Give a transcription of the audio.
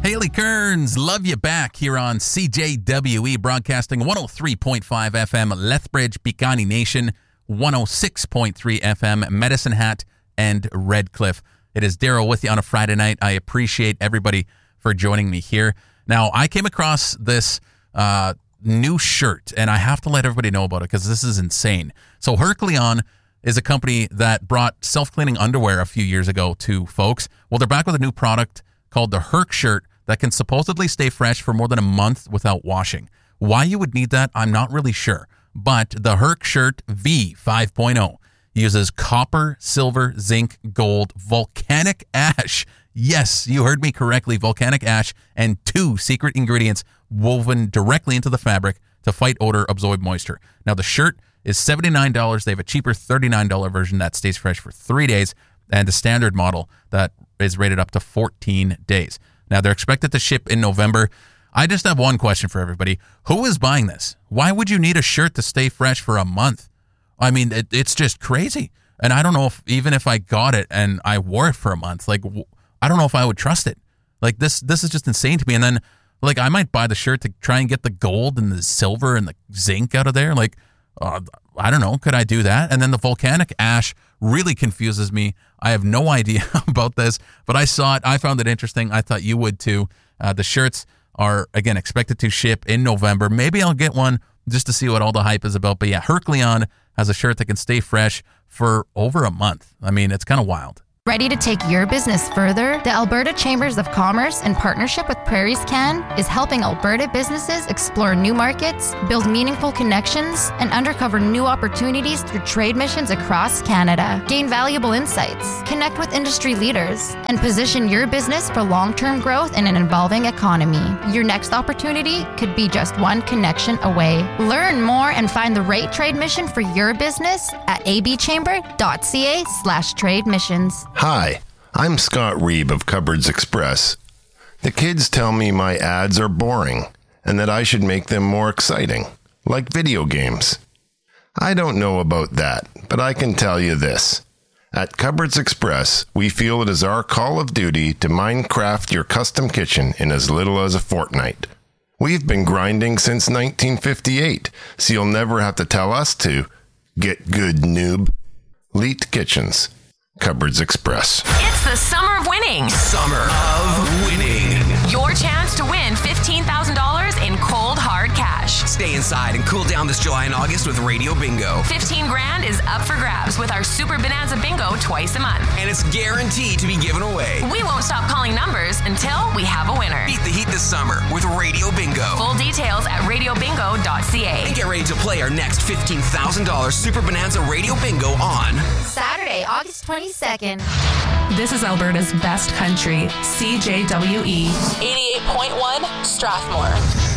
Haley Kearns, love you back here on CJWE, broadcasting 103.5 FM Lethbridge, Piikani Nation, 106.3 FM Medicine Hat and Redcliffe. It is Daryl with you on a Friday night. I appreciate everybody for joining me here. Now, I came across this new shirt, and I have to let everybody know about it because this is insane. So Herculeon is a company that brought self-cleaning underwear a few years ago to folks. Well, they're back with a new product called the Herc shirt that can supposedly stay fresh for more than a month without washing. Why you would need that, I'm not really sure. But the Herc shirt V 5.0 uses copper, silver, zinc, gold, volcanic ash. Yes, you heard me correctly, volcanic ash, and 2 secret ingredients woven directly into the fabric to fight odor, absorb moisture. Now, the shirt is $79. They have a cheaper $39 version that stays fresh for 3 days, and the standard model that is rated up to 14 days. Now, they're expected to ship in November. I just have one question for everybody. Who is buying this? Why would you need a shirt to stay fresh for a month? I mean, it's just crazy. And I don't know if, even if I got it and I wore it for a month, like, I don't know if I would trust it. Like, this is just insane to me. And then, like, I might buy the shirt to try and get the gold and the silver and the zinc out of there. Like, I don't know. Could I do that? And then the volcanic ash really confuses me. I have no idea about this, but I saw it. I found it interesting. I thought you would too. The shirts are, again, expected to ship in November. Maybe I'll get one just to see what all the hype is about. But yeah, Herculeon has a shirt that can stay fresh for over a month. I mean, it's kind of wild. Ready to take your business further? The Alberta Chambers of Commerce, in partnership with Prairies Can, is helping Alberta businesses explore new markets, build meaningful connections, and uncover new opportunities through trade missions across Canada. Gain valuable insights, connect with industry leaders, and position your business for long-term growth in an evolving economy. Your next opportunity could be just one connection away. Learn more and find the right trade mission for your business at abchamber.ca/trade missions. Hi, I'm Scott Reeb of Cupboards Express. The kids tell me my ads are boring and that I should make them more exciting, like video games. I don't know about that, but I can tell you this. At Cupboards Express, we feel it is our call of duty to Minecraft your custom kitchen in as little as a fortnight. We've been grinding since 1958, so you'll never have to tell us to get good, noob. Leet Kitchens. Cupboards Express. It's the summer of winning. Summer of winning. Your chance to win $15,000 in cold, hard cash. Stay inside and cool down this July and August with Radio Bingo. 15 grand is up for grabs with our Super Bonanza Bingo twice a month. And it's guaranteed to be given away. We won't stop calling numbers until we have a winner. Beat the heat this summer with Radio Bingo. Full details at radiobingo.ca. And get ready to play our next $15,000 Super Bonanza Radio Bingo on Saturday, August 22nd. This is Alberta's best country, CJWE 88.1 Strathmore.